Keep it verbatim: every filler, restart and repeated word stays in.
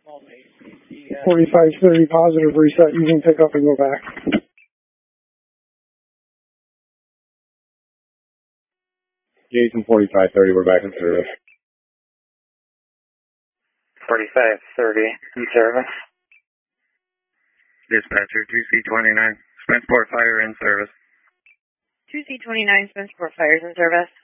forty-five thirty positive, reset. You can pick up and go back. Jason, forty-five thirty, we're back in service. forty-five thirty in service. Dispatcher, two C twenty-nine, Spenceport Fire in service. two C twenty-nine, Spenceport Fire is in service.